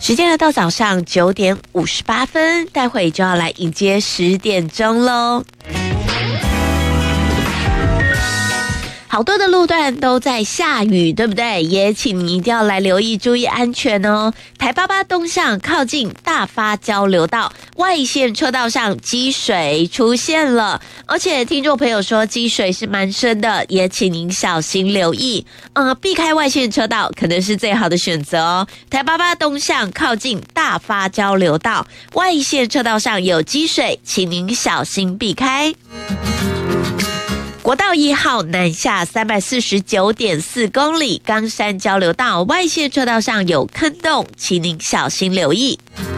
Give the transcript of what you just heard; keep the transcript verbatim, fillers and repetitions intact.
时间来到早上九点五十八分，待会就要来迎接十点钟喽。好多的路段都在下雨，对不对？也请你一定要来留意，注意安全哦。台八八东向靠近大发交流道外线车道上积水出现了，而且听众朋友说积水是蛮深的，也请您小心留意，呃，避开外线车道可能是最好的选择哦。台八八东向靠近大发交流道外线车道上有积水，请您小心避开。国道一号南下三百四十九点四公里，冈山交流道外线车道上有坑洞，请您小心留意。